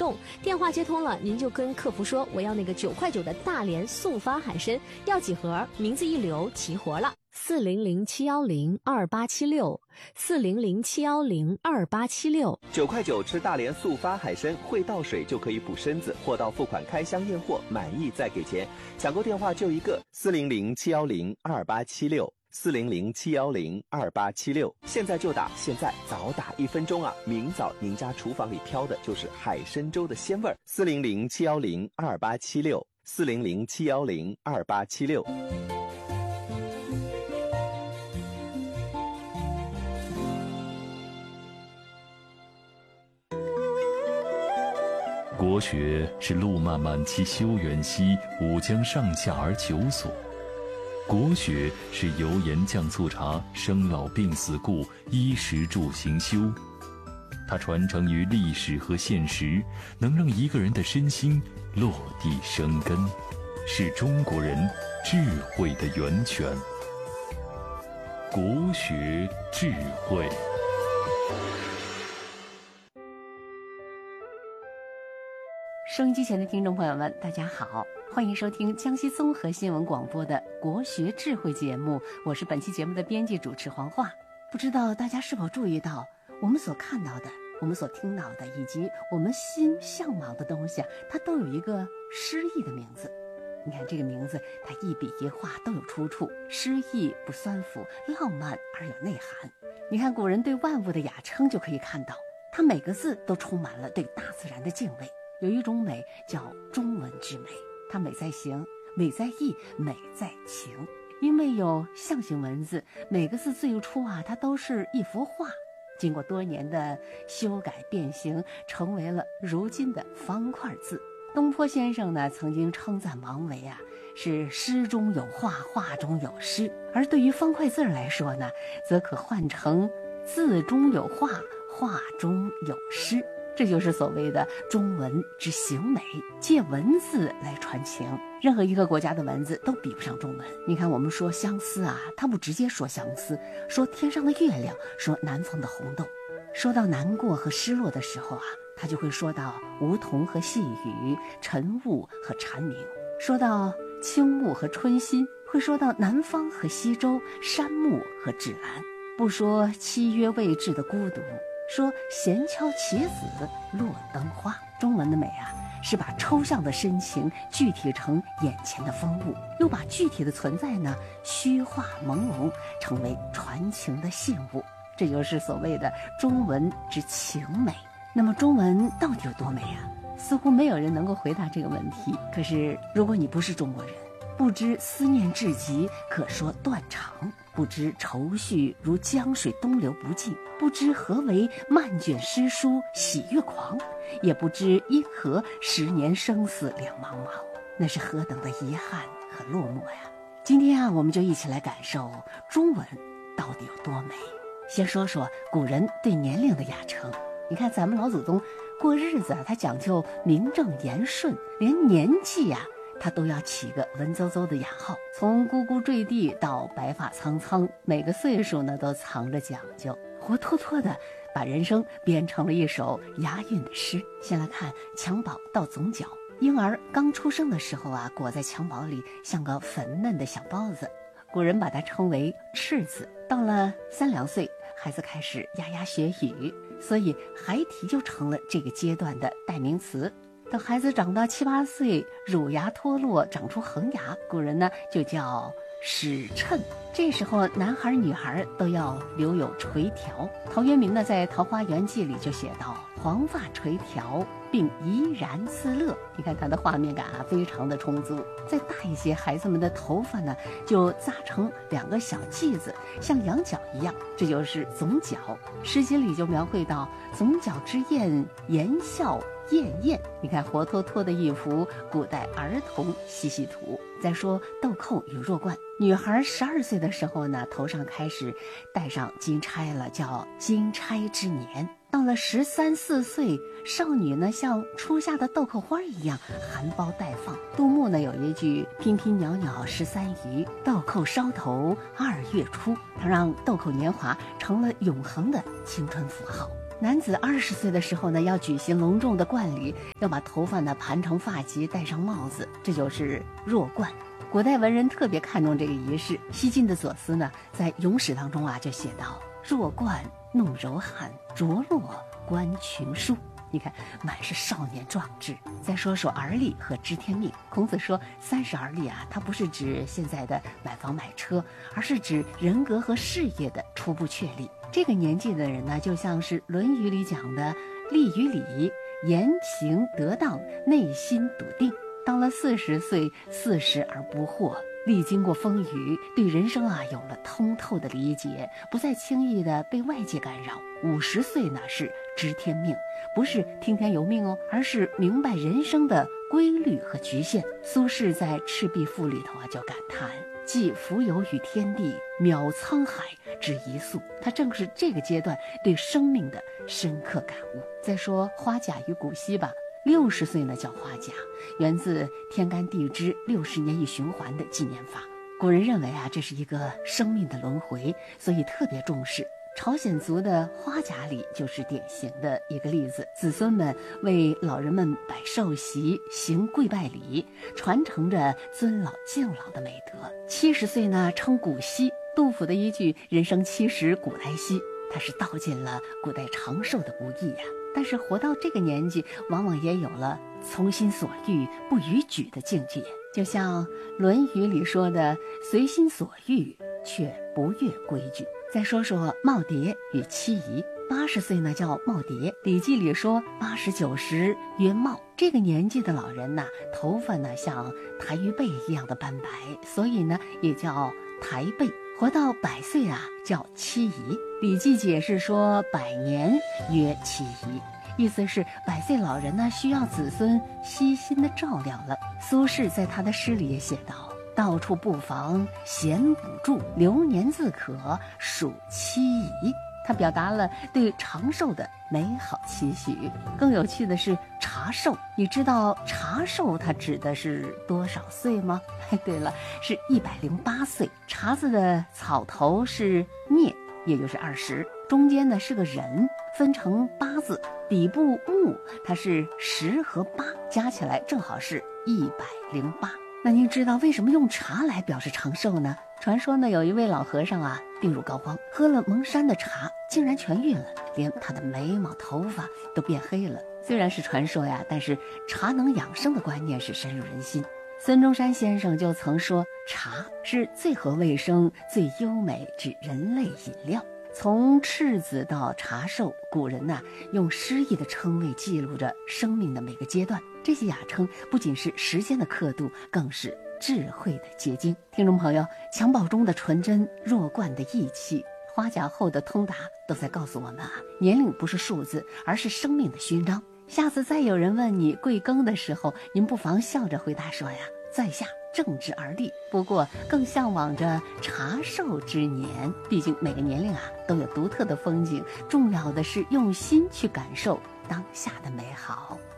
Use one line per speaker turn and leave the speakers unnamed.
动。电话接通了，您就跟客服说我要那个9块9的大连速发海参，要几盒，名字一留，齐活了。400-710-2876，400-710-2876。
9块9吃大连速发海参，会倒水就可以补身子，货到付款开箱验货，满意再给钱。抢购电话就一个，400-710-2876，400-710-2876，现在就打，现在早打1分钟啊！明早您家厨房里飘的就是海参粥的鲜味儿。400-710-2876，400-710-2876。
国学是路漫漫其修远兮，吾将上下而求索。国学是油盐酱醋茶，生老病死故，衣食住行修。它传承于历史和现实，能让一个人的身心落地生根，是中国人智慧的源泉。国学智慧。
收音机前的听众朋友们，大家好，欢迎收听江西综合新闻广播的国学智慧节目，我是本期节目的编辑主持黄华。不知道大家是否注意到，我们所看到的，我们所听到的，以及我们心向往的东西啊，它都有一个诗意的名字。你看这个名字，它一笔一画都有出处，诗意不酸腐，浪漫而有内涵。你看古人对万物的雅称就可以看到，它每个字都充满了对大自然的敬畏。有一种美叫中文之美，它美在形，美在意，美在情。因为有象形文字，每个字最初啊，它都是一幅画，经过多年的修改变形，成为了如今的方块字。东坡先生呢，曾经称赞王维啊，是诗中有画，画中有诗。而对于方块字来说呢，则可换成字中有画，画中有诗。这就是所谓的中文之形美，借文字来传情。任何一个国家的文字都比不上中文。你看我们说相思啊，他不直接说相思，说天上的月亮，说南方的红豆。说到难过和失落的时候啊，他就会说到梧桐和细雨，晨雾和蝉鸣。说到青木和春心，会说到南方和西周，山木和芷兰。不说七约未至的孤独，说闲敲棋子落灯花。中文的美啊，是把抽象的深情具体成眼前的风物，又把具体的存在呢虚化朦胧，成为传情的信物。这就是所谓的中文之情美。那么中文到底有多美啊？似乎没有人能够回答这个问题。可是如果你不是中国人，不知思念至极可说断肠，不知愁绪如江水东流不尽，不知何为漫卷诗书喜悦狂，也不知因何10年生死两茫茫，那是何等的遗憾和落寞呀！今天啊，我们就一起来感受中文到底有多美。先说说古人对年龄的雅称。你看咱们老祖宗过日子他讲究名正言顺，连年纪啊他都要起个文绉绉的雅号，从呱呱坠地到白发苍苍，每个岁数呢都藏着讲究，活脱脱的把人生编成了一首押韵的诗。先来看襁褓到总角。婴儿刚出生的时候啊，裹在襁褓里像个粉嫩的小包子，古人把它称为赤子。到了3、2岁，孩子开始牙牙学语，所以孩提就成了这个阶段的代名词。等孩子长到7、8岁，乳牙脱落，长出恒牙，古人呢就叫始称。这时候男孩女孩都要留有垂髫。陶渊明呢在《桃花源记》里就写道：黄发垂髫，并怡然自乐。你看他的画面感啊非常的充足。再大一些，孩子们的头发呢就扎成2个小髻子，像羊角一样，这就是总角。诗经里就描绘到总角之燕，言笑艳艳。你看活脱脱的一幅古代儿童嬉戏图。再说豆蔻与弱冠，女孩12岁的时候呢，头上开始戴上金钗了，叫金钗之年。到了13、14岁，少女呢像初夏的豆蔻花一样含苞待放。杜牧呢有一句：娉娉袅袅13余，豆蔻梢头2月初。他让豆蔻年华成了永恒的青春符号。 男子20岁的时候呢，要举行隆重的冠礼，要把头发呢盘成发髻，戴上帽子，这就是弱冠。古代文人特别看重这个仪式。西晋的左思呢，在《咏史》当中就写道：“弱冠弄柔汗，着落观群书。”你看，满是少年壮志。再说说而立和知天命。孔子说30而立它不是指现在的买房买车，而是指人格和事业的初步确立。这个年纪的人呢，就像是《论语》里讲的立于礼，言行得当，内心笃定。到了40岁，40而不惑，历经过风雨，对人生有了通透的理解，不再轻易的被外界干扰。50岁呢是知天命，不是听天由命而是明白人生的规律和局限。苏轼在《赤壁赋》里头就感叹：“寄蜉蝣与天地，渺沧海之一粟。”他正是这个阶段对生命的深刻感悟。再说花甲与古稀吧。60岁呢叫花甲，源自天干地支60年一循环的纪年法。古人认为这是一个生命的轮回，所以特别重视。朝鲜族的花甲礼就是典型的一个例子，子孙们为老人们摆寿席，行跪拜礼，传承着尊老敬老的美德。70岁呢称古稀，杜甫的一句“人生70古来稀”，他是道尽了古代长寿的不易但是活到这个年纪，往往也有了从心所欲不逾矩的境界。就像《论语》里说的“随心所欲，却不越规矩”。再说说耄耋与妻仪。80岁呢叫耄耋，《礼记》里说80、90曰耄。这个年纪的老人头发像台鱼背一样的斑白，所以呢也叫台背。活到100岁叫妻仪。《礼记》解释说100年曰妻仪，意思是100岁老人需要子孙悉心的照料了。苏轼在他的诗里也写道：“到处不妨闲补助，流年自可属妻仪。”他表达了对长寿的美好期许。更有趣的是茶寿，你知道茶寿它指的是多少岁吗？对了，是108岁。茶字的草头是镊，也就是20，中间呢是个人，分成8字，底部木它是10和8，加起来正好是108。那您知道为什么用茶来表示长寿呢？传说呢，有一位老和尚病入膏肓，喝了蒙山的茶，竟然痊愈了，连他的眉毛、头发都变黑了。虽然是传说但是茶能养生的观念是深入人心。孙中山先生就曾说，茶是最合卫生、最优美之人类饮料。从赤子到茶寿，古人用诗意的称谓记录着生命的每个阶段。这些雅称不仅是时间的刻度，更是智慧的结晶。听众朋友，襁褓中的纯真，弱冠的义气，花甲后的通达，都在告诉我们年龄不是数字，而是生命的勋章。下次再有人问你贵庚的时候，您不妨笑着回答说在下正直而立，不过更向往着茶寿之年。毕竟每个年龄都有独特的风景，重要的是用心去感受当下的美好。